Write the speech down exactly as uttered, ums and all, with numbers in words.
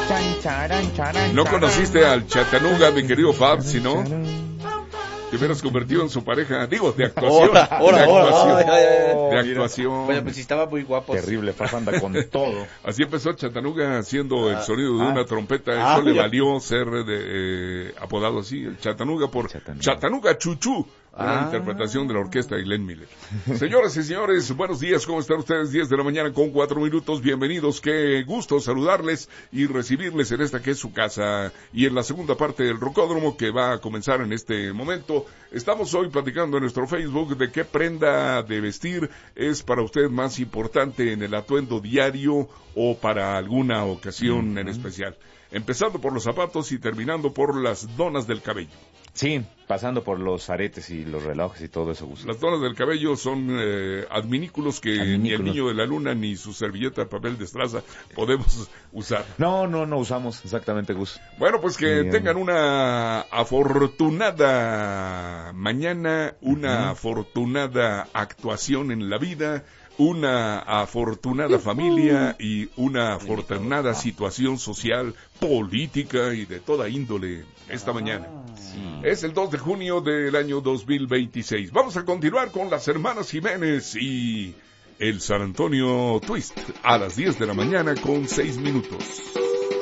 ¿No conociste al Chattanooga, mi querido Fab, si no? Te hubieras convertido en su pareja, digo, de actuación. Hola, hola, de actuación. hola, ay, ay, ay. De actuación. Oye, pues sí estaba muy guapo. Terrible, Fab anda con todo. Así empezó Chattanooga haciendo el sonido de ah, una trompeta. ah, Eso le ya. valió ser de, eh, apodado así, el Chattanooga, por Chattanooga. Chattanooga Chuchú. Una Ah. interpretación de la orquesta de Glenn Miller. Señoras y señores, buenos días, ¿cómo están ustedes? diez de la mañana con cuatro minutos, bienvenidos, qué gusto saludarles y recibirles en esta que es su casa y en la segunda parte del Rocódromo que va a comenzar en este momento. Estamos hoy platicando en nuestro Facebook de qué prenda de vestir es para usted más importante en el atuendo diario o para alguna ocasión uh-huh. en especial. Empezando por los zapatos y terminando por las donas del cabello. Sí, pasando por los aretes y los relojes y todo eso, Gus. Las donas del cabello son eh, adminículos que adminículos. Ni el niño de la luna ni su servilleta de papel de estraza podemos usar. No, no, no usamos exactamente, Gus. Bueno, pues que Bien. tengan una afortunada mañana, una uh-huh. afortunada actuación en la vida, una afortunada familia y una afortunada situación social, política y de toda índole esta mañana. Sí. Es el dos de junio del año dos mil veintiséis. Vamos a continuar con las hermanas Jiménez y el San Antonio Twist a las diez de la mañana con seis minutos.